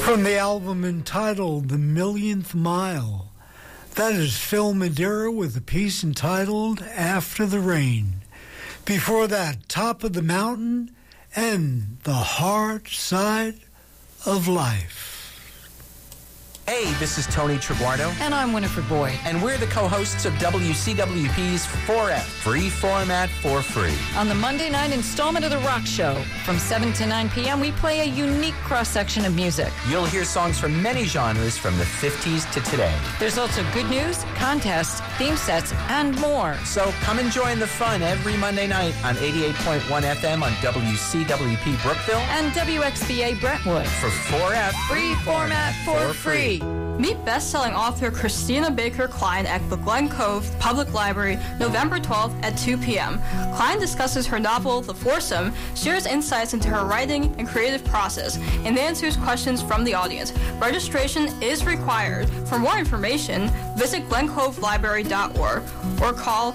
From the album entitled The Millionth Mile, that is Phil Madeira with a piece entitled After the Rain. Before that, Top of the Mountain and The Hard Side of Life. Hey, this is Tony Triguardo. And I'm Winifred Boyd. And we're the co-hosts of WCWP's 4F, Free Format for Free. On the Monday night installment of The Rock Show, from 7 to 9 p.m., we play a unique cross-section of music. You'll hear songs from many genres from the 50s to today. There's also good news, contests, theme sets, and more. So come and join the fun every Monday night on 88.1 FM on WCWP Brookville and WXBA Brentwood for 4F, Free Format for Free. Meet best-selling author Christina Baker Klein at the Glen Cove Public Library November 12th at 2 p.m. Klein discusses her novel, The Foursome, shares insights into her writing and creative process, and answers questions from the audience. Registration is required. For more information, visit glencovelibrary.org or call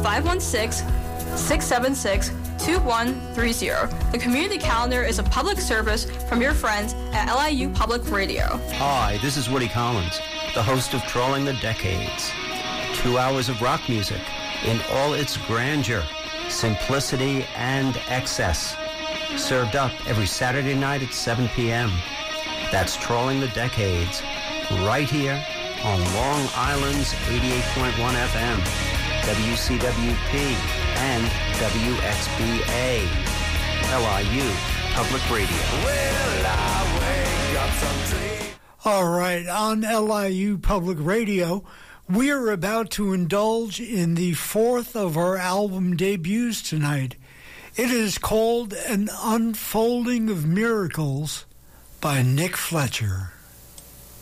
516-676-2130. The community calendar is a public service from your friends at LIU Public Radio. Hi, this is Woody Collins, the host of Trolling the Decades. 2 hours of rock music in all its grandeur, simplicity, and excess. Served up every Saturday night at 7 p.m. That's Trolling the Decades, right here on Long Island's 88.1 FM, WCWP, and WXBA, LIU Public Radio. Well, I wake up some dream. All right, on LIU Public Radio, we are about to indulge in the fourth of our album debuts tonight. It is called An Unfolding of Miracles by Nick Fletcher.